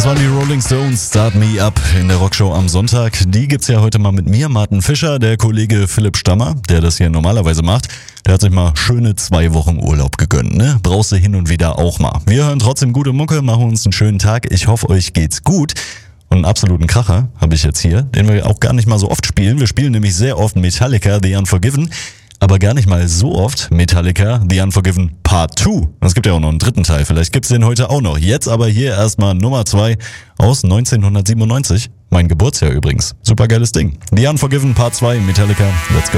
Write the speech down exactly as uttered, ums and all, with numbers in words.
Das waren die Rolling Stones, Start Me Up in der Rockshow am Sonntag. Die gibt's ja heute mal mit mir, Martin Fischer, der Kollege Philipp Stammer, der das hier normalerweise macht. Der hat sich mal schöne zwei Wochen Urlaub gegönnt, ne? Brauchst du hin und wieder auch mal. Wir hören trotzdem gute Mucke, machen uns einen schönen Tag. Ich hoffe, euch geht's gut. Und einen absoluten Kracher habe ich jetzt hier, den wir auch gar nicht mal so oft spielen. Wir spielen nämlich sehr oft Metallica, The Unforgiven. Aber gar nicht mal so oft Metallica, The Unforgiven Part zwei. Es gibt ja auch noch einen dritten Teil, vielleicht gibt's den heute auch noch. Jetzt aber hier erstmal Nummer zwei aus neunzehnhundertsiebenundneunzig. Mein Geburtsjahr übrigens. Supergeiles Ding. The Unforgiven Part zwei, Metallica. Let's go.